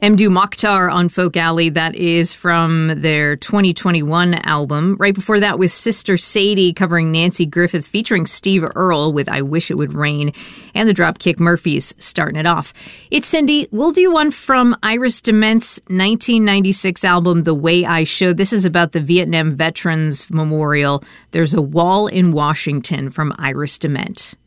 Mdou Moctar on Folk Alley, that is from their 2021 album. Right before that was Sister Sadie covering Nancy Griffith featuring Steve Earle with I Wish It Would Rain, and the Dropkick Murphys starting it off. It's Cindy. We'll do one from Iris DeMent's 1996 album, The Way I Should. This is about the Vietnam Veterans Memorial. There's a Wall in Washington from Iris DeMent.